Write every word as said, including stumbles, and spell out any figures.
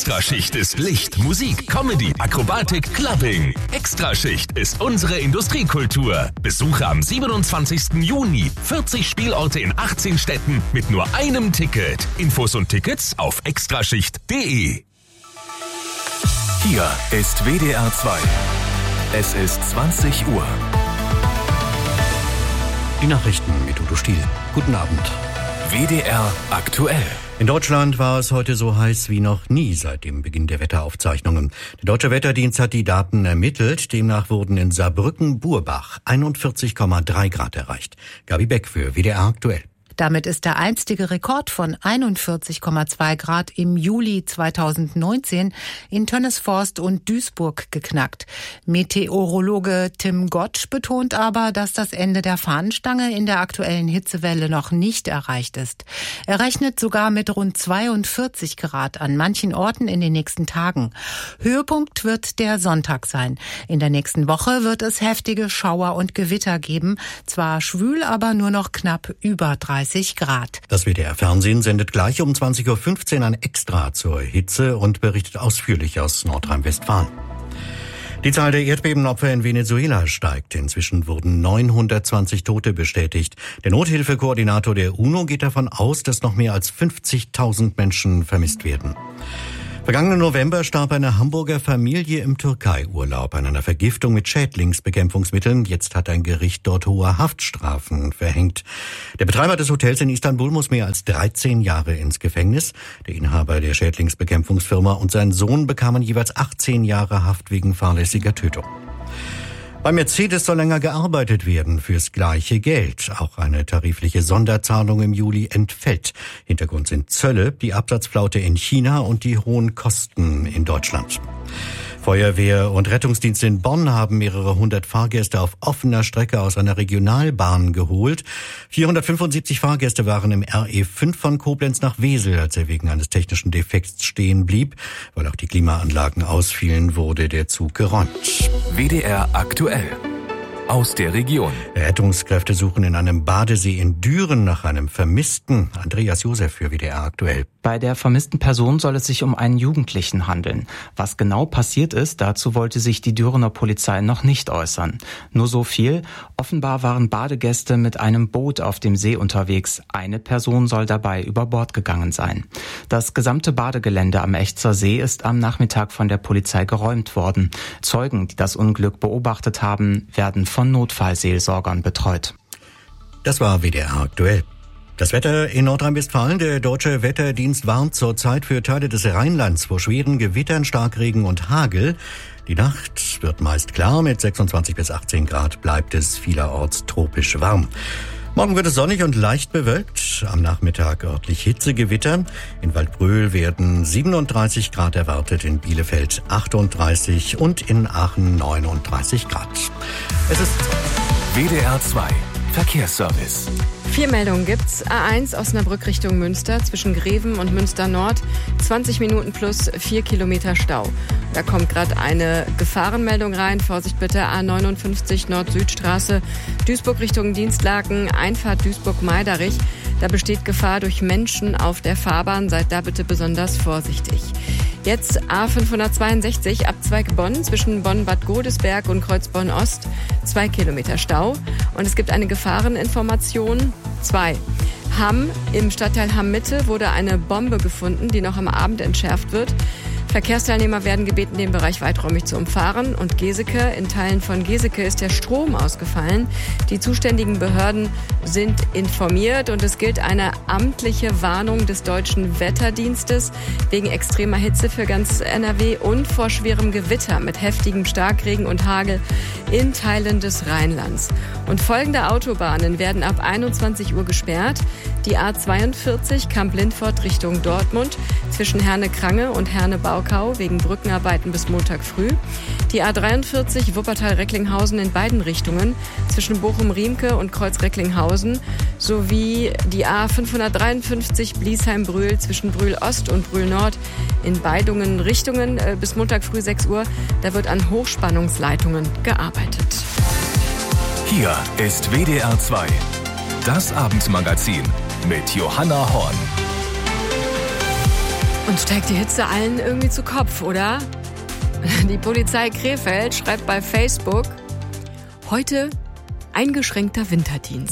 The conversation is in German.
Extraschicht ist Licht, Musik, Comedy, Akrobatik, Clubbing. Extraschicht ist unsere Industriekultur. Besuche am siebenundzwanzigsten Juni vierzig Spielorte in achtzehn Städten mit nur einem Ticket. Infos und Tickets auf extraschicht punkt de. Hier ist W D R zwei. Es ist zwanzig Uhr. Die Nachrichten mit Udo Stiel. Guten Abend. W D R aktuell. In Deutschland war es heute so heiß wie noch nie seit dem Beginn der Wetteraufzeichnungen. Der Deutsche Wetterdienst hat die Daten ermittelt. Demnach wurden in Saarbrücken-Burbach einundvierzig Komma drei Grad erreicht. Gabi Beck für W D R aktuell. Damit ist der einstige Rekord von einundvierzig Komma zwei Grad im Juli zweitausendneunzehn in Tönnesforst und Duisburg geknackt. Meteorologe Tim Gottsch betont aber, dass das Ende der Fahnenstange in der aktuellen Hitzewelle noch nicht erreicht ist. Er rechnet sogar mit rund zweiundvierzig Grad an manchen Orten in den nächsten Tagen. Höhepunkt wird der Sonntag sein. In der nächsten Woche wird es heftige Schauer und Gewitter geben. Zwar schwül, aber nur noch knapp über dreißig Grad. Das W D R-Fernsehen sendet gleich um zwanzig Uhr fünfzehn ein Extra zur Hitze und berichtet ausführlich aus Nordrhein-Westfalen. Die Zahl der Erdbebenopfer in Venezuela steigt. Inzwischen wurden neunhundertzwanzig Tote bestätigt. Der Nothilfekoordinator der UNO geht davon aus, dass noch mehr als fünfzigtausend Menschen vermisst werden. Vergangenen November starb eine Hamburger Familie im Türkei-Urlaub an einer Vergiftung mit Schädlingsbekämpfungsmitteln. Jetzt hat ein Gericht dort hohe Haftstrafen verhängt. Der Betreiber des Hotels in Istanbul muss mehr als dreizehn Jahre ins Gefängnis. Der Inhaber der Schädlingsbekämpfungsfirma und sein Sohn bekamen jeweils achtzehn Jahre Haft wegen fahrlässiger Tötung. Bei Mercedes soll länger gearbeitet werden fürs gleiche Geld. Auch eine tarifliche Sonderzahlung im Juli entfällt. Hintergrund sind Zölle, die Absatzflaute in China und die hohen Kosten in Deutschland. Feuerwehr und Rettungsdienste in Bonn haben mehrere hundert Fahrgäste auf offener Strecke aus einer Regionalbahn geholt. vierhundertfünfundsiebzig Fahrgäste waren im R E fünf von Koblenz nach Wesel, als er wegen eines technischen Defekts stehen blieb. Weil auch die Klimaanlagen ausfielen, wurde der Zug geräumt. W D R aktuell. Aus der Region. Rettungskräfte suchen in einem Badesee in Düren nach einem Vermissten. Andreas Josef für W D R aktuell. Bei der vermissten Person soll es sich um einen Jugendlichen handeln. Was genau passiert ist, dazu wollte sich die Dürener Polizei noch nicht äußern. Nur so viel: Offenbar waren Badegäste mit einem Boot auf dem See unterwegs. Eine Person soll dabei über Bord gegangen sein. Das gesamte Badegelände am Echzer See ist am Nachmittag von der Polizei geräumt worden. Zeugen, die das Unglück beobachtet haben, werden von Notfallseelsorgern betreut. Das war W D R aktuell. Das Wetter in Nordrhein-Westfalen. Der Deutsche Wetterdienst warnt zurzeit für Teile des Rheinlands vor schweren Gewittern, Starkregen und Hagel. Die Nacht wird meist klar. Mit sechsundzwanzig bis achtzehn Grad bleibt es vielerorts tropisch warm. Morgen wird es sonnig und leicht bewölkt. Am Nachmittag örtlich Hitzegewitter. In Waldbröl werden siebenunddreißig Grad erwartet, in Bielefeld achtunddreißig und in Aachen neununddreißig Grad. Es ist W D R zwei Verkehrsservice. Vier Meldungen gibt's. A eins Osnabrück Richtung Münster zwischen Greven und Münster Nord. zwanzig Minuten plus vier Kilometer Stau. Da kommt gerade eine Gefahrenmeldung rein. Vorsicht bitte, A neunundfünfzig Nord-Süd-Straße. Duisburg Richtung Dienstlaken, Einfahrt Duisburg-Meiderich. Da besteht Gefahr durch Menschen auf der Fahrbahn. Seid da bitte besonders vorsichtig. Jetzt A fünfhundertzweiundsechzig Abzweig Bonn zwischen Bonn-Bad Godesberg und Kreuzbonn-Ost. Zwei Kilometer Stau. Und es gibt eine Gefahreninformation. Zwei. Hamm, im Stadtteil Hamm-Mitte wurde eine Bombe gefunden, die noch am Abend entschärft wird. Verkehrsteilnehmer werden gebeten, den Bereich weiträumig zu umfahren. Und Geseke, in Teilen von Geseke ist der Strom ausgefallen. Die zuständigen Behörden sind informiert und es gilt eine amtliche Warnung des Deutschen Wetterdienstes wegen extremer Hitze für ganz N R W und vor schwerem Gewitter mit heftigem Starkregen und Hagel in Teilen des Rheinlands. Und folgende Autobahnen werden ab einundzwanzig Uhr gesperrt. Die A zweiundvierzig Kamp-Lindfort Richtung Dortmund zwischen Herne-Krange und Herne-Baukau wegen Brückenarbeiten bis Montag früh. Die A dreiundvierzig Wuppertal-Recklinghausen in beiden Richtungen zwischen Bochum-Riemke und Kreuz-Recklinghausen sowie die A fünfhundertdreiundfünfzig Bliesheim-Brühl zwischen Brühl-Ost und Brühl-Nord in beiden Richtungen äh, bis Montag früh sechs Uhr. Da wird an Hochspannungsleitungen gearbeitet. Hier ist W D R zwei. Das Abendmagazin mit Johanna Horn. Und steigt die Hitze allen irgendwie zu Kopf, oder? Die Polizei Krefeld schreibt bei Facebook: Heute eingeschränkter Winterdienst.